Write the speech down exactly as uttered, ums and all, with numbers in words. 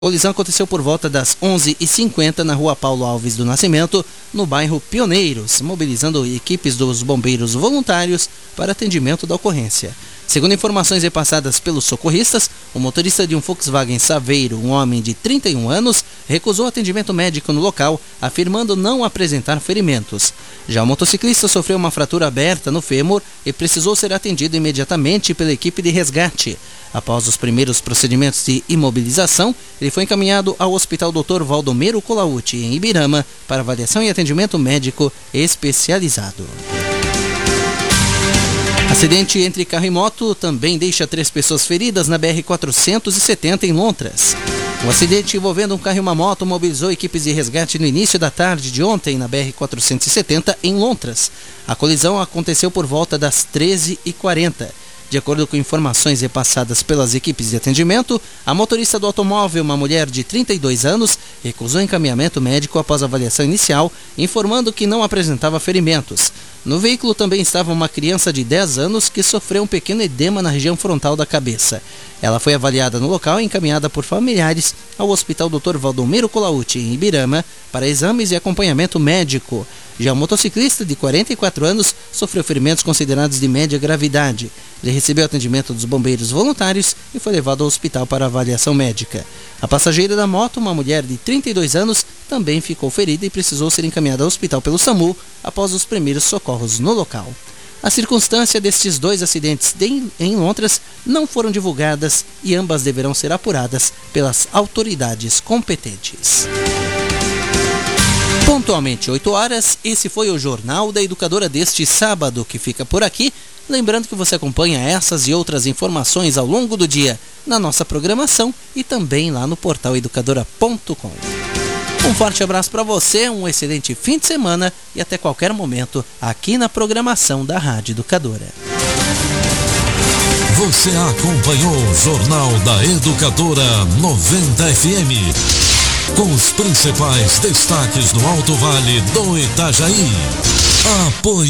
A colisão aconteceu por volta das onze e cinquenta na rua Paulo Alves do Nascimento, no bairro Pioneiros, mobilizando equipes dos bombeiros voluntários para atendimento da ocorrência. Segundo informações repassadas pelos socorristas, o motorista de um Volkswagen Saveiro, um homem de trinta e um anos, recusou atendimento médico no local, afirmando não apresentar ferimentos. Já o motociclista sofreu uma fratura aberta no fêmur e precisou ser atendido imediatamente pela equipe de resgate. Após os primeiros procedimentos de imobilização, ele foi encaminhado ao Hospital doutor Valdomiro Colautti, em Ibirama, para avaliação e atendimento médico especializado. Acidente entre carro e moto também deixa três pessoas feridas na B R quatrocentos e setenta em Lontras. Um acidente envolvendo um carro e uma moto mobilizou equipes de resgate no início da tarde de ontem na B R quatrocentos e setenta em Lontras. A colisão aconteceu por volta das treze e quarenta. De acordo com informações repassadas pelas equipes de atendimento, a motorista do automóvel, uma mulher de trinta e dois anos, recusou encaminhamento médico após a avaliação inicial, informando que não apresentava ferimentos. No veículo também estava uma criança de dez anos que sofreu um pequeno edema na região frontal da cabeça. Ela foi avaliada no local e encaminhada por familiares ao Hospital doutor Valdomiro Colautti, em Ibirama, para exames e acompanhamento médico. Já o motociclista, de quarenta e quatro anos, sofreu ferimentos considerados de média gravidade. Ele recebeu atendimento dos bombeiros voluntários e foi levado ao hospital para avaliação médica. A passageira da moto, uma mulher de trinta e dois anos, também ficou ferida e precisou ser encaminhada ao hospital pelo SAMU após os primeiros socorros no local. A circunstância destes dois acidentes de, em Lontras não foram divulgadas e ambas deverão ser apuradas pelas autoridades competentes. Pontualmente oito horas, esse foi o Jornal da Educadora deste sábado, que fica por aqui. Lembrando que você acompanha essas e outras informações ao longo do dia na nossa programação e também lá no portal educadora ponto com. Um forte abraço para você, um excelente fim de semana e até qualquer momento aqui na programação da Rádio Educadora. Você acompanhou o Jornal da Educadora noventa F M, com os principais destaques do Alto Vale do Itajaí. Apoio